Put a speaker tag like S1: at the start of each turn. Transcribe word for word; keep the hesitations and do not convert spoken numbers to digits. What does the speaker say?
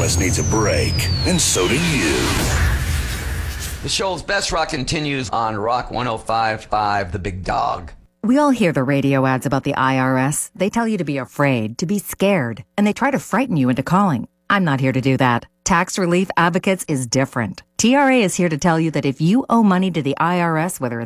S1: S needs a break, and so do you.
S2: The show's best rock continues on Rock one oh five point five, The Big Dog.
S3: We all hear the radio ads about the I R S. They tell you to be afraid, to be scared, and they try to frighten you into calling. I'm not here to do that. Tax Relief Advocates is different. T R A is here to tell you that if you owe money to the I R S, whether it's